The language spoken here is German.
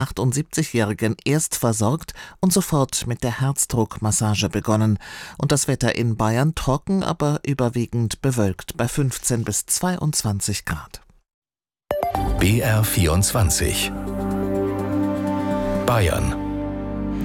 78-Jährigen erst versorgt und sofort mit der Herzdruckmassage begonnen. Und das Wetter in Bayern trocken, aber überwiegend bewölkt bei 15 bis 22 Grad. BR24 Bayern